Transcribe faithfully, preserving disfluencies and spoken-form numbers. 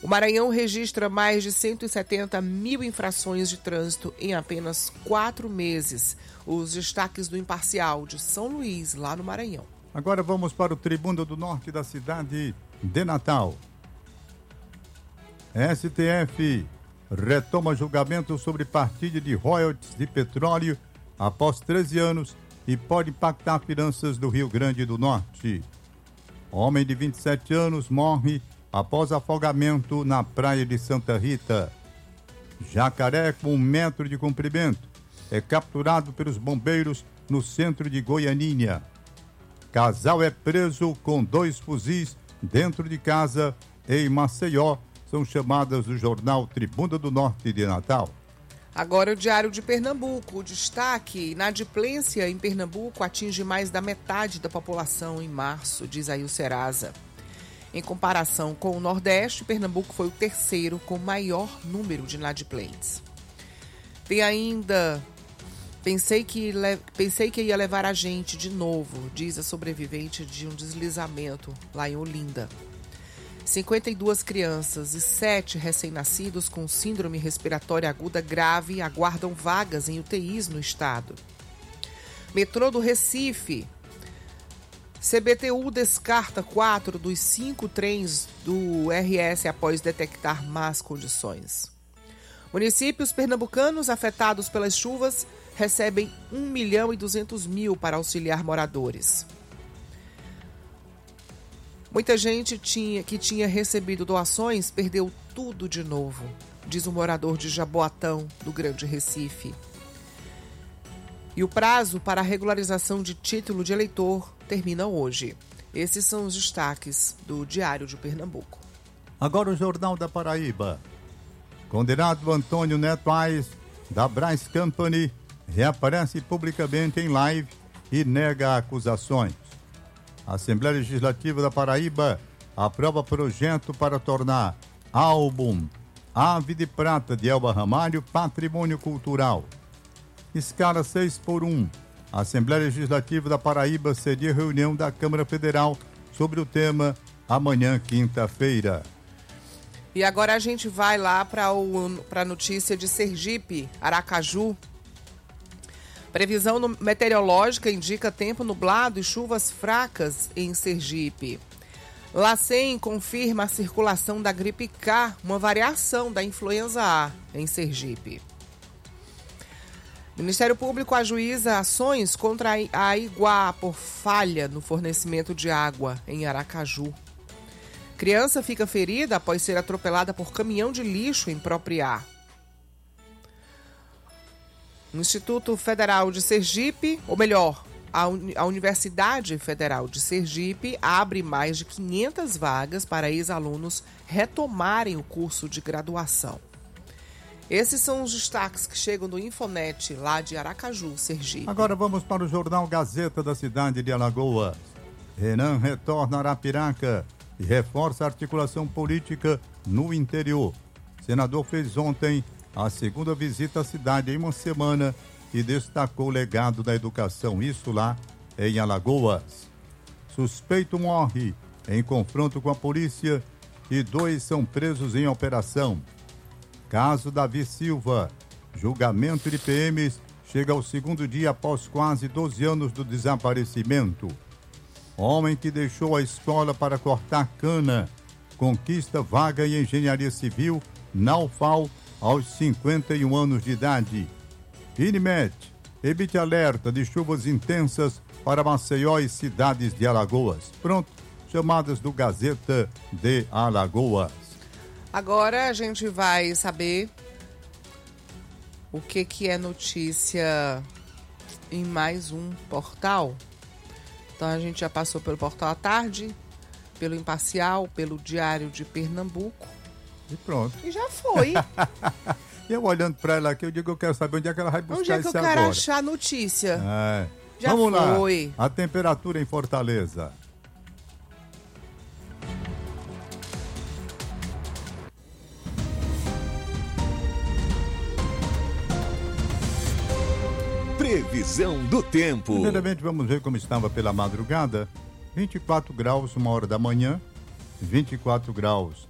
O Maranhão registra mais de cento e setenta mil infrações de trânsito em apenas quatro meses. Os destaques do Imparcial de São Luís, lá no Maranhão. Agora vamos para o Tribuna do Norte da cidade de Natal. S T F retoma julgamento sobre partilha de royalties de petróleo após treze anos e pode impactar finanças do Rio Grande do Norte. Homem de vinte e sete anos morre após afogamento na praia de Santa Rita. Jacaré com um metro de comprimento é capturado pelos bombeiros no centro de Goianinha. Casal é preso com dois fuzis dentro de casa em Maceió. São chamadas do jornal Tribuna do Norte de Natal. Agora o Diário de Pernambuco. O destaque: inadimplência em Pernambuco atinge mais da metade da população em março, diz aí o Serasa. Em comparação com o Nordeste, Pernambuco foi o terceiro com maior número de inadimplentes. Tem ainda... Pensei que, le... Pensei que ia levar a gente de novo, diz a sobrevivente de um deslizamento lá em Olinda. cinquenta e duas crianças e sete recém-nascidos com síndrome respiratória aguda grave aguardam vagas em U T Is no estado. Metrô do Recife. C B T U descarta quatro dos cinco trens do R S após detectar más condições. Municípios pernambucanos afetados pelas chuvas recebem um milhão e duzentos mil para auxiliar moradores. Muita gente tinha, que tinha recebido doações perdeu tudo de novo, diz um morador de Jaboatão, do Grande Recife. E o prazo para a regularização de título de eleitor termina hoje. Esses são os destaques do Diário de Pernambuco. Agora o Jornal da Paraíba. Condenado Antônio Neto Aires, da Brás Company, reaparece publicamente em live e nega acusações. A Assembleia Legislativa da Paraíba aprova projeto para tornar álbum Ave de Prata de Elba Ramalho patrimônio cultural. Escala seis por um. A Assembleia Legislativa da Paraíba cedia reunião da Câmara Federal sobre o tema amanhã, quinta-feira. E agora a gente vai lá para a notícia de Sergipe, Aracaju. Previsão meteorológica indica tempo nublado e chuvas fracas em Sergipe. LACEN confirma a circulação da gripe K, uma variação da influenza A em Sergipe. Ministério Público ajuiza ações contra a Iguá por falha no fornecimento de água em Aracaju. Criança fica ferida após ser atropelada por caminhão de lixo em Propriá. O Instituto Federal de Sergipe, ou melhor, a, Uni- a Universidade Federal de Sergipe abre mais de quinhentas vagas para ex-alunos retomarem o curso de graduação. Esses são os destaques que chegam do Infonet, lá de Aracaju, Sergipe. Agora vamos para o Jornal Gazeta da cidade de Alagoas. Renan retorna a Arapiraca e reforça a articulação política no interior. O senador fez ontem a segunda visita à cidade em uma semana e destacou o legado da educação, isso lá em Alagoas. Suspeito morre em confronto com a polícia e dois são presos em operação. Caso Davi Silva, julgamento de P Ms chega ao segundo dia após quase doze anos do desaparecimento. Homem que deixou a escola para cortar cana conquista vaga em engenharia civil na U F A L aos cinquenta e um anos de idade. Inimed emite alerta de chuvas intensas para Maceió e cidades de Alagoas. Pronto, chamadas do Gazeta de Alagoas. Agora a gente vai saber o que, que é notícia em mais um portal. Então a gente já passou pelo Portal à Tarde, pelo Imparcial, pelo Diário de Pernambuco. E pronto. E já foi. Eu olhando para ela aqui, eu digo, eu quero saber onde é que ela vai buscar onde é que isso eu quero agora. achar a notícia? É. Já Vamos foi. lá. A temperatura em Fortaleza. Previsão do tempo. Primeiramente, vamos ver como estava pela madrugada. vinte e quatro graus, uma hora da manhã. vinte e quatro graus